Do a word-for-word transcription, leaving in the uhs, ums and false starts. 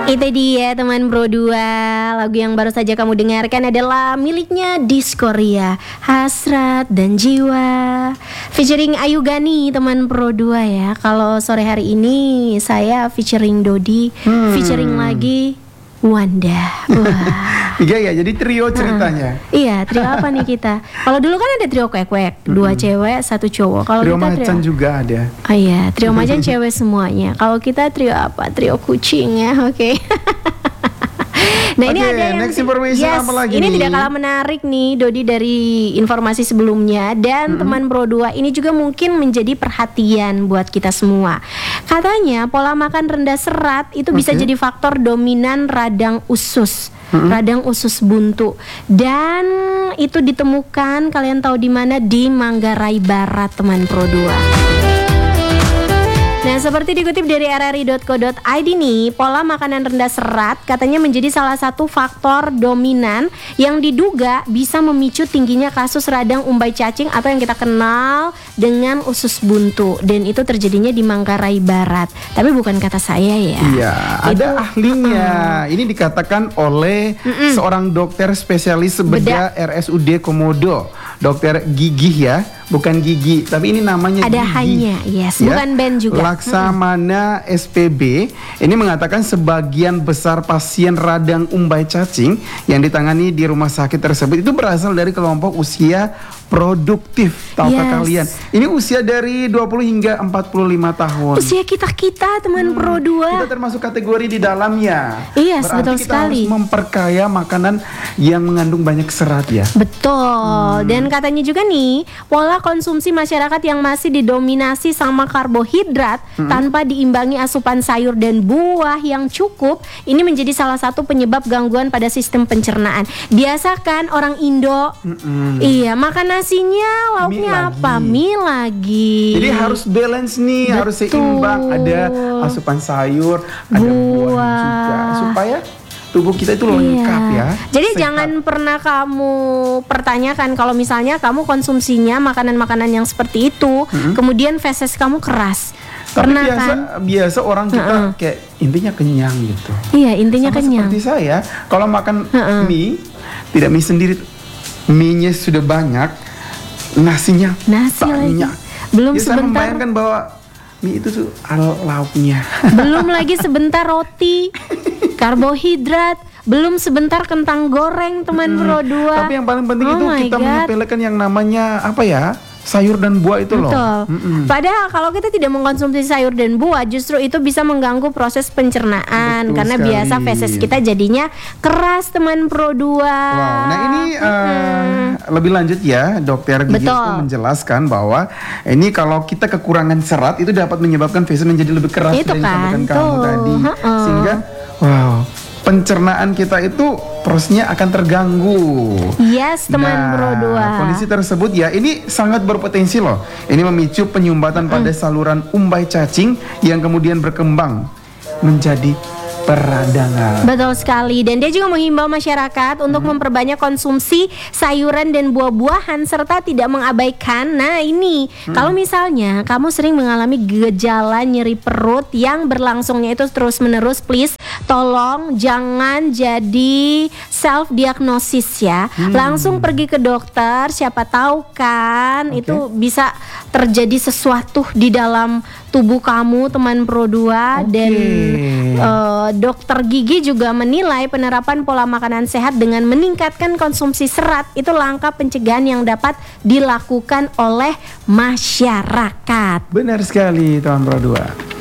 Itu dia teman Bro dua. Lagu yang baru saja kamu dengarkan adalah miliknya Diskoria, Hasrat dan Jiwa, featuring Ayu Gani teman Bro dua ya. Kalau sore hari ini saya featuring Dodi, hmm. featuring lagi Wanda. Wah. Tiga ya, jadi trio ceritanya. Uh, iya, trio apa nih kita? Kalau dulu kan ada trio kwek-kwek, dua mm-hmm. cewek, satu cowok. Kalau trio kita macan trio... juga ada. Oh iya, trio macan cewek semuanya. Kalau kita trio apa? Trio kucing ya, oke. Okay. Nah, ini okay, ada yang next information yes, apa lagi ini nih? tidak kalah menarik nih Dodi dari informasi sebelumnya. Dan mm-hmm. teman Bro dua ini juga mungkin menjadi perhatian buat kita semua. Katanya pola makan rendah serat itu okay. bisa jadi faktor dominan radang usus, mm-hmm. radang usus buntu. Dan itu ditemukan, kalian tahu di mana? Di Manggarai Barat teman Bro dua. Nah, seperti dikutip dari r r i dot co dot i d nih, pola makanan rendah serat katanya menjadi salah satu faktor dominan yang diduga bisa memicu tingginya kasus radang umbai cacing atau yang kita kenal dengan usus buntu. Dan itu terjadinya di Manggarai Barat. Tapi bukan kata saya ya. Iya, itu, ada ahlinya. Uh-uh. Ini dikatakan oleh Mm-mm. seorang dokter spesialis bedah R S U D Komodo, dokter gigi ya. Bukan gigi, tapi ini namanya ada gigi. hanya, yes, ya? Bukan band juga. Laksamana hmm. S P B ini mengatakan sebagian besar pasien radang umbai cacing yang ditangani di rumah sakit tersebut itu berasal dari kelompok usia produktif. Tahukah yes. kalian? Ini usia dari dua puluh hingga empat puluh lima tahun. Usia kita-kita teman hmm. Bro dua. Kita termasuk kategori di dalamnya. Yes, berarti betul kita sekali. Harus memperkaya makanan yang mengandung banyak serat ya. Betul. Hmm. Dan katanya juga nih, pola konsumsi masyarakat yang masih didominasi sama karbohidrat hmm. tanpa diimbangi asupan sayur dan buah yang cukup, ini menjadi salah satu penyebab gangguan pada sistem pencernaan. Biasa kan orang Indo, hmm. iya makan nasinya lauknya mie apa? Lagi. Mie lagi. Jadi harus balance nih, betul. Harus seimbang. Ada asupan sayur, ada buah, buah juga supaya tubuh kita itu lengkap iya. ya. Jadi sehat. Jangan pernah kamu pertanyakan kalau misalnya kamu konsumsinya makanan-makanan yang seperti itu, mm-hmm. kemudian feses kamu keras. Tapi pernah biasa, kan? biasa orang kita uh-uh. kayak intinya kenyang gitu. Iya, intinya sama kenyang. Seperti saya, kalau makan uh-uh. mie, tidak mie sendiri, mie-nya sudah banyak, nasinya Nasi banyak. Lagi. Belum ya, sebentar. Saya membayangkan bahwa mie itu tuh al lauknya. Belum lagi sebentar roti. Karbohidrat, belum sebentar kentang goreng teman hmm. Bro dua. Tapi yang paling penting oh itu kita God. menyepelekan yang namanya apa ya? Sayur dan buah itu loh. Betul. Mm-mm. Padahal kalau kita tidak mengkonsumsi sayur dan buah, justru itu bisa mengganggu proses pencernaan. Betul karena sekali. Biasa feses kita jadinya keras teman Pro dua. Wow. Nah ini uh, lebih lanjut ya, dokter gigi itu menjelaskan bahwa ini kalau kita kekurangan serat itu dapat menyebabkan feses menjadi lebih keras itu dari kan, kamu tadi. Uh-uh. Sehingga wow, pencernaan kita itu prosesnya akan terganggu. Yes, teman nah, Bro dua. Kondisi tersebut ya ini sangat berpotensi loh. Ini memicu penyumbatan mm. pada saluran umbai cacing yang kemudian berkembang menjadi peradangan. Betul sekali. Dan dia juga menghimbau masyarakat untuk hmm. memperbanyak konsumsi sayuran dan buah-buahan serta tidak mengabaikan. Nah ini hmm. kalau misalnya kamu sering mengalami gejala nyeri perut yang berlangsungnya itu terus menerus, please tolong jangan jadi self diagnosis ya. hmm. Langsung pergi ke dokter. Siapa tahu kan okay. itu bisa terjadi sesuatu di dalam tubuh kamu teman Pro dua. Okay. Dan uh, dokter gigi juga menilai penerapan pola makanan sehat dengan meningkatkan konsumsi serat itu langkah pencegahan yang dapat dilakukan oleh masyarakat. Benar sekali teman Pro dua.